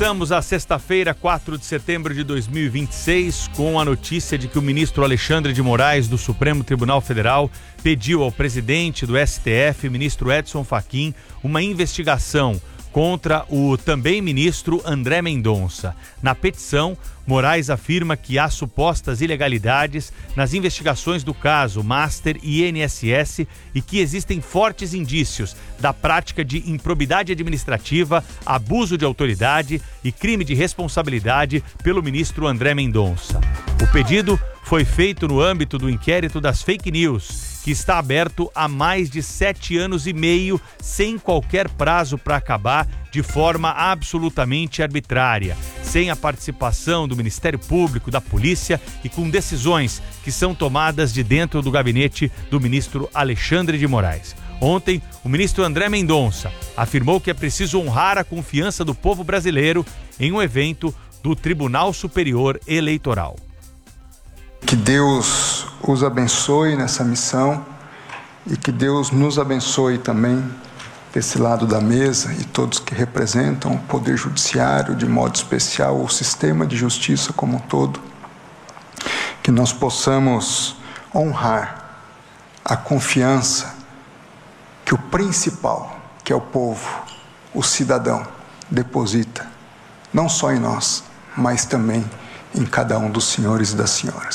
Começamos a sexta-feira, 4 de setembro de 2026, com a notícia de que o ministro Alexandre de Moraes, do Supremo Tribunal Federal, pediu ao presidente do STF, ministro Edson Fachin, uma investigação contra o também ministro André Mendonça. Na petição, Moraes afirma que há supostas ilegalidades nas investigações do caso Master e INSS e que existem fortes indícios da prática de improbidade administrativa, abuso de autoridade e crime de responsabilidade pelo ministro André Mendonça. O pedido foi feito no âmbito do inquérito das fake news, que está aberto há mais de 7 anos e meio, sem qualquer prazo para acabar, de forma absolutamente arbitrária, sem a participação do Ministério Público, da Polícia e com decisões que são tomadas de dentro do gabinete do ministro Alexandre de Moraes. Ontem, o ministro André Mendonça afirmou que é preciso honrar a confiança do povo brasileiro em um evento do Tribunal Superior Eleitoral. Que Deus os abençoe nessa missão e que Deus nos abençoe também desse lado da mesa e todos que representam o Poder Judiciário, de modo especial o sistema de justiça como um todo, que nós possamos honrar a confiança que o principal, que é o povo, o cidadão, deposita, não só em nós, mas também em cada um dos senhores e das senhoras.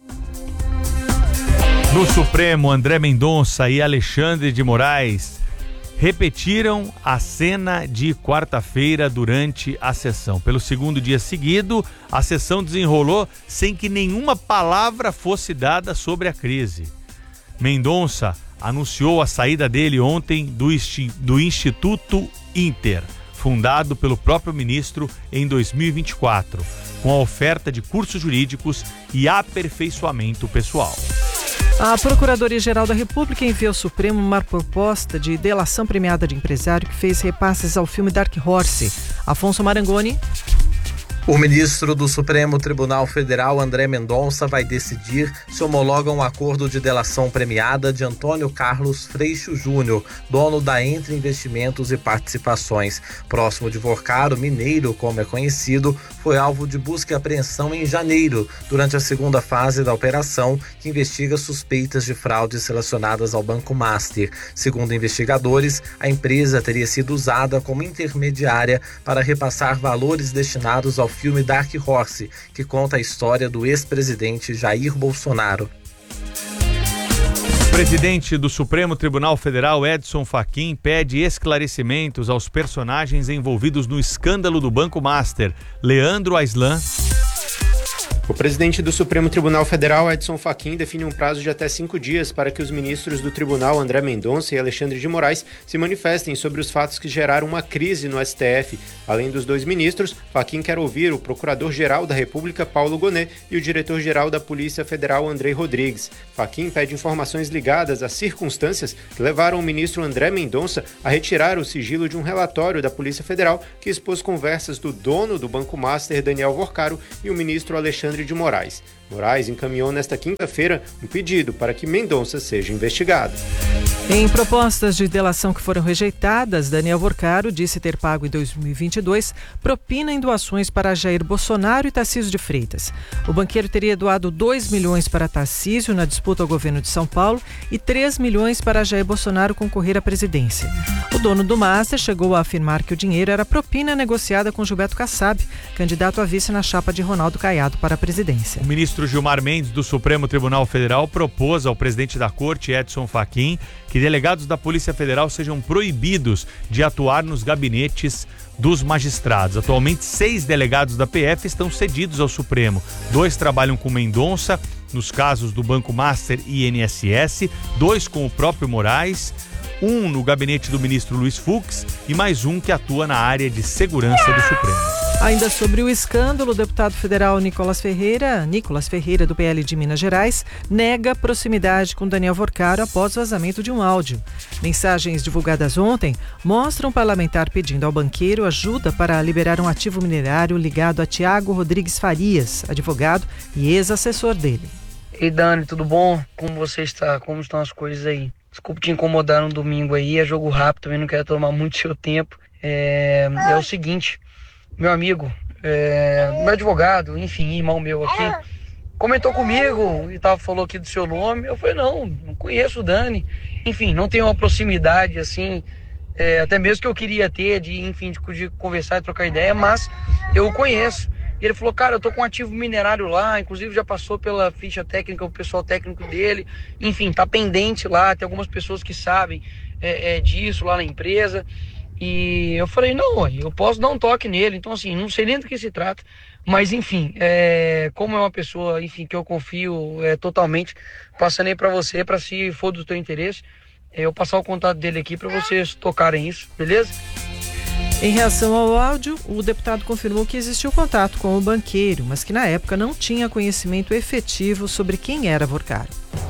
No Supremo, André Mendonça e Alexandre de Moraes repetiram a cena de quarta-feira durante a sessão. Pelo segundo dia seguido, a sessão desenrolou sem que nenhuma palavra fosse dada sobre a crise. Mendonça anunciou a saída dele ontem do Instituto Inter, fundado pelo próprio ministro em 2024, com a oferta de cursos jurídicos e aperfeiçoamento pessoal. A Procuradoria-Geral da República enviou ao Supremo uma proposta de delação premiada de empresário que fez repasses ao filme Dark Horse. Afonso Marangoni. O ministro do Supremo Tribunal Federal, André Mendonça, vai decidir se homologa um acordo de delação premiada de Antônio Carlos Freixo Júnior, dono da Entre Investimentos e Participações. Próximo de Vorcaro, mineiro, como é conhecido, foi alvo de busca e apreensão em janeiro, durante a segunda fase da operação, que investiga suspeitas de fraudes relacionadas ao Banco Master. Segundo investigadores, a empresa teria sido usada como intermediária para repassar valores destinados ao filme Dark Horse, que conta a história do ex-presidente Jair Bolsonaro. O presidente do Supremo Tribunal Federal, Edson Fachin, pede esclarecimentos aos personagens envolvidos no escândalo do Banco Master. Leandro Aislan. O presidente do Supremo Tribunal Federal, Edson Fachin, define um prazo de até 5 dias para que os ministros do tribunal, André Mendonça e Alexandre de Moraes, se manifestem sobre os fatos que geraram uma crise no STF. Além dos 2 ministros, Fachin quer ouvir o Procurador-Geral da República, Paulo Gonet, e o Diretor-Geral da Polícia Federal, Andrei Rodrigues. Fachin pede informações ligadas às circunstâncias que levaram o ministro André Mendonça a retirar o sigilo de um relatório da Polícia Federal que expôs conversas do dono do Banco Master, Daniel Vorcaro, e o ministro Alexandre de Moraes. Moraes encaminhou nesta quinta-feira um pedido para que Mendonça seja investigado. Em propostas de delação que foram rejeitadas, Daniel Vorcaro disse ter pago em 2022 propina em doações para Jair Bolsonaro e Tarcísio de Freitas. O banqueiro teria doado 2 milhões para Tarcísio na disputa ao governo de São Paulo e 3 milhões para Jair Bolsonaro concorrer à presidência. O dono do Master chegou a afirmar que o dinheiro era propina negociada com Gilberto Kassab, candidato a vice na chapa de Ronaldo Caiado para a presidência. O ministro Gilmar Mendes, do Supremo Tribunal Federal, propôs ao presidente da Corte, Edson Fachin, que delegados da Polícia Federal sejam proibidos de atuar nos gabinetes dos magistrados. Atualmente, 6 delegados da PF estão cedidos ao Supremo. 2 trabalham com Mendonça, nos casos do Banco Master e INSS, 2 com o próprio Moraes, 1 no gabinete do ministro Luiz Fux e mais 1 que atua na área de segurança do Supremo. Ainda sobre o escândalo, o deputado federal Nicolas Ferreira, do PL de Minas Gerais, nega proximidade com Daniel Vorcaro após vazamento de um áudio. Mensagens divulgadas ontem mostram um parlamentar pedindo ao banqueiro ajuda para liberar um ativo minerário ligado a Tiago Rodrigues Farias, advogado e ex-assessor dele. Ei, Dani, tudo bom? Como você está? Como estão as coisas aí? Desculpe te incomodar no domingo aí, é jogo rápido, também não quero tomar muito seu tempo. É o seguinte... meu amigo, meu advogado, enfim, irmão meu aqui, comentou comigo e falou aqui do seu nome. Eu falei, não conheço o Dani. Enfim, não tenho uma proximidade assim, até mesmo que eu queria ter, de conversar e trocar ideia, mas eu o conheço. E ele falou, cara, eu tô com um ativo minerário lá, inclusive já passou pela ficha técnica, o pessoal técnico dele, enfim, tá pendente lá, tem algumas pessoas que sabem disso lá na empresa. E eu falei, não, eu posso dar um toque nele. Então, assim, não sei nem do que se trata. Mas, enfim, como é uma pessoa, enfim, que eu confio totalmente, passando aí para você, para se for do teu interesse, eu passar o contato dele aqui para vocês tocarem isso, beleza? Em reação ao áudio, o deputado confirmou que existiu contato com o banqueiro, mas que na época não tinha conhecimento efetivo sobre quem era Vorcaro.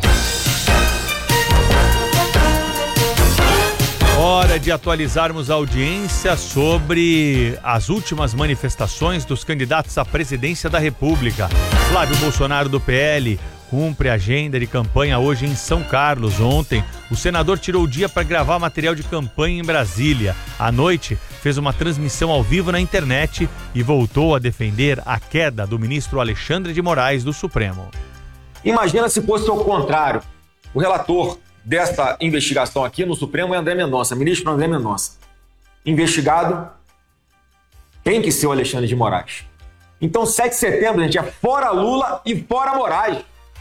Hora de atualizarmos a audiência sobre as últimas manifestações dos candidatos à presidência da República. Flávio Bolsonaro, do PL, cumpre a agenda de campanha hoje em São Carlos. Ontem, o senador tirou o dia para gravar material de campanha em Brasília. À noite, fez uma transmissão ao vivo na internet e voltou a defender a queda do ministro Alexandre de Moraes do Supremo. Imagina se fosse o contrário. O relator desta investigação aqui no Supremo é André Mendonça, ministro André Mendonça. Investigado tem que ser o Alexandre de Moraes. Então, 7 de setembro, gente, é fora Lula e fora Moraes.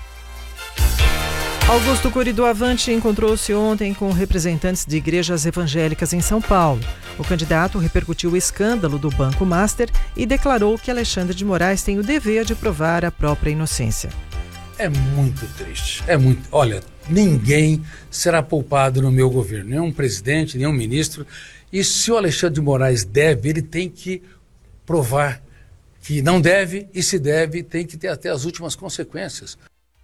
Augusto Cury do Avante encontrou-se ontem com representantes de igrejas evangélicas em São Paulo. O candidato repercutiu o escândalo do Banco Master e declarou que Alexandre de Moraes tem o dever de provar a própria inocência. É muito triste, Olha, ninguém será poupado no meu governo, nenhum presidente, nenhum ministro. E se o Alexandre de Moraes deve, ele tem que provar que não deve, e se deve, tem que ter até as últimas consequências.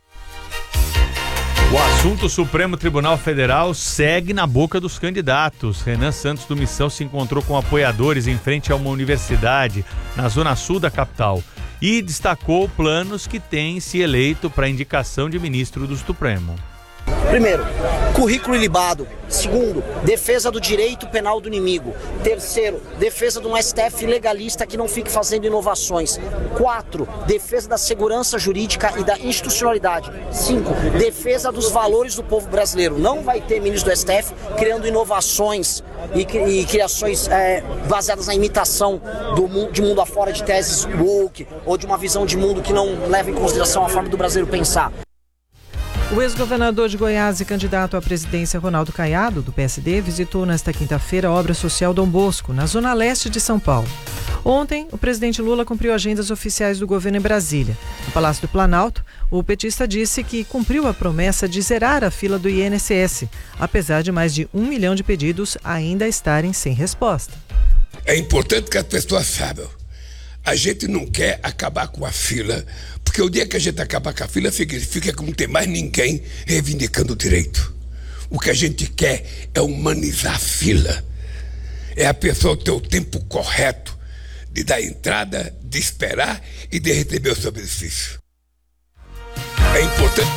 O assunto Supremo Tribunal Federal segue na boca dos candidatos. Renan Santos do Missão se encontrou com apoiadores em frente a uma universidade na zona sul da capital e destacou planos que tem se eleito para indicação de ministro do Supremo. Primeiro, currículo ilibado. Segundo, defesa do direito penal do inimigo. Terceiro, defesa de um STF legalista que não fique fazendo inovações. 4, defesa da segurança jurídica e da institucionalidade. 5, defesa dos valores do povo brasileiro. Não vai ter ministro do STF criando inovações e criações baseadas na imitação de mundo afora, de teses woke ou de uma visão de mundo que não leva em consideração a forma do brasileiro pensar. O ex-governador de Goiás e candidato à presidência Ronaldo Caiado, do PSD, visitou nesta quinta-feira a obra social Dom Bosco, na zona leste de São Paulo. Ontem, o presidente Lula cumpriu agendas oficiais do governo em Brasília. No Palácio do Planalto, o petista disse que cumpriu a promessa de zerar a fila do INSS, apesar de mais de 1 milhão de pedidos ainda estarem sem resposta. É importante que as pessoas saibam. A gente não quer acabar com a fila, porque o dia que a gente acabar com a fila, significa que não tem mais ninguém reivindicando o direito. O que a gente quer é humanizar a fila. É a pessoa ter o tempo correto de dar entrada, de esperar e de receber o seu benefício. É importante.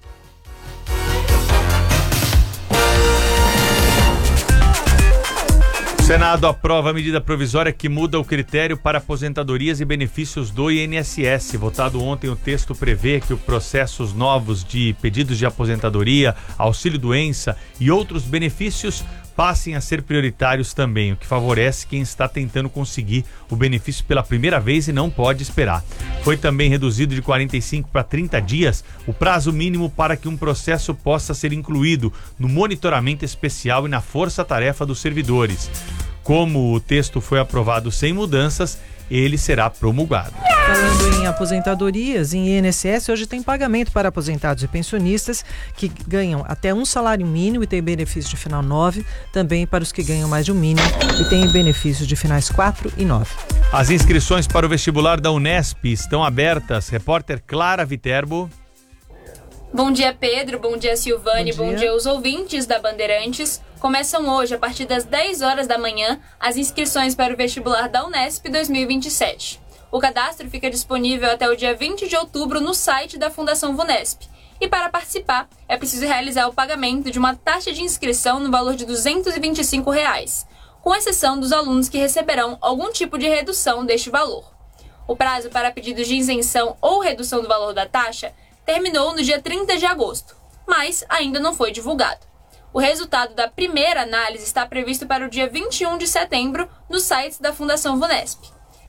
O Senado aprova a medida provisória que muda o critério para aposentadorias e benefícios do INSS. Votado ontem, o texto prevê que os processos novos de pedidos de aposentadoria, auxílio-doença e outros benefícios passem a ser prioritários também, o que favorece quem está tentando conseguir o benefício pela primeira vez e não pode esperar. Foi também reduzido de 45 para 30 dias o prazo mínimo para que um processo possa ser incluído no monitoramento especial e na força-tarefa dos servidores. Como o texto foi aprovado sem mudanças, ele será promulgado. Falando em aposentadorias, em INSS, hoje tem pagamento para aposentados e pensionistas que ganham até um salário mínimo e têm benefício de final 9, também para os que ganham mais de um mínimo e têm benefícios de finais 4 e 9. As inscrições para o vestibular da Unesp estão abertas. Repórter Clara Viterbo. Bom dia, Pedro. Bom dia, Silvane. Bom dia aos ouvintes da Bandeirantes. Começam hoje, a partir das 10 horas da manhã, as inscrições para o vestibular da Unesp 2027. O cadastro fica disponível até o dia 20 de outubro no site da Fundação Vunesp. E para participar, é preciso realizar o pagamento de uma taxa de inscrição no valor de R$ 225. com exceção dos alunos que receberão algum tipo de redução deste valor. O prazo para pedidos de isenção ou redução do valor da taxa terminou no dia 30 de agosto, mas ainda não foi divulgado. O resultado da primeira análise está previsto para o dia 21 de setembro nos sites da Fundação Vunesp.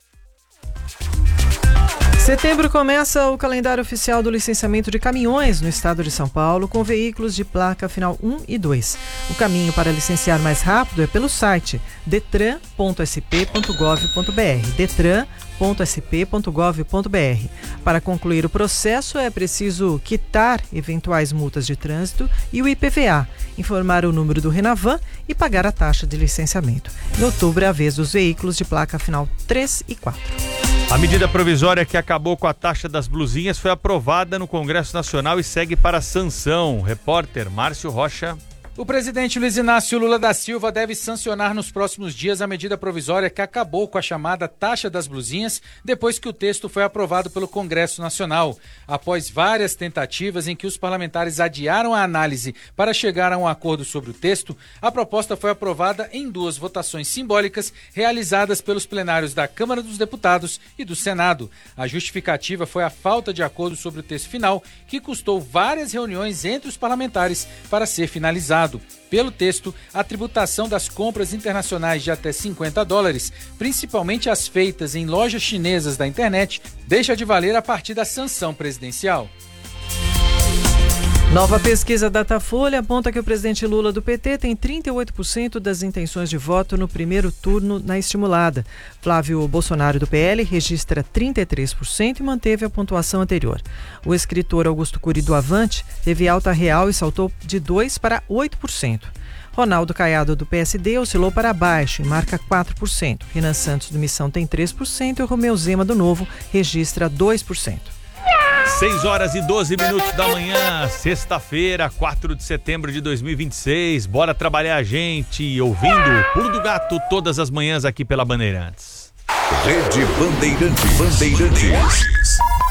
Setembro começa o calendário oficial do licenciamento de caminhões no estado de São Paulo com veículos de placa final 1 e 2. O caminho para licenciar mais rápido é pelo site detran.sp.gov.br. detran.sp.gov.br. Para concluir o processo é preciso quitar eventuais multas de trânsito e o IPVA, informar o número do Renavan e pagar a taxa de licenciamento. Em outubro é a vez dos veículos de placa final 3 e 4. A medida provisória que acabou com a taxa das blusinhas foi aprovada no Congresso Nacional e segue para sanção. Repórter Márcio Rocha. O presidente Luiz Inácio Lula da Silva deve sancionar nos próximos dias a medida provisória que acabou com a chamada taxa das blusinhas depois que o texto foi aprovado pelo Congresso Nacional. Após várias tentativas em que os parlamentares adiaram a análise para chegar a um acordo sobre o texto, a proposta foi aprovada em 2 votações simbólicas realizadas pelos plenários da Câmara dos Deputados e do Senado. A justificativa foi a falta de acordo sobre o texto final, que custou várias reuniões entre os parlamentares para ser finalizado. Pelo texto, a tributação das compras internacionais de até $50, principalmente as feitas em lojas chinesas da internet, deixa de valer a partir da sanção presidencial. Nova pesquisa Datafolha aponta que o presidente Lula do PT tem 38% das intenções de voto no primeiro turno na estimulada. Flávio Bolsonaro do PL registra 33% e manteve a pontuação anterior. O escritor Augusto Cury do Avante teve alta real e saltou de 2% para 8%. Ronaldo Caiado do PSD oscilou para baixo e marca 4%. Renan Santos do Missão tem 3% e o Romeu Zema do Novo registra 2%. 6h12 da manhã, sexta-feira, 4 de setembro de 2026. Bora trabalhar a gente ouvindo o Pulo do Gato todas as manhãs aqui pela Bandeirantes. Rede Bandeirantes.